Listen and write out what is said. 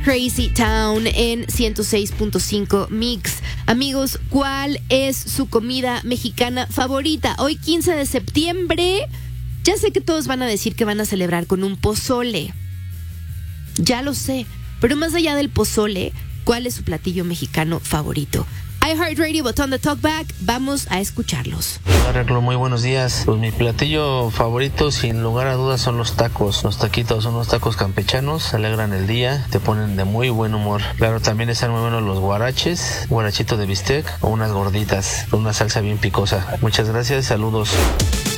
Crazy Town en 106.5 Mix. Amigos, ¿cuál es su comida mexicana favorita? Hoy 15 de septiembre, ya sé que todos van a decir que van a celebrar con un pozole. Ya lo sé, pero más allá del pozole, ¿cuál es su platillo mexicano favorito? iHeartRadio, botón de talkback, vamos a escucharlos. Arreglo, muy buenos días. Pues mi platillo favorito, sin lugar a dudas, son los tacos. Los taquitos son unos tacos campechanos, alegran el día, te ponen de muy buen humor. Claro, también están muy buenos los guaraches, guarachito de bistec o unas gorditas con una salsa bien picosa. Muchas gracias, saludos.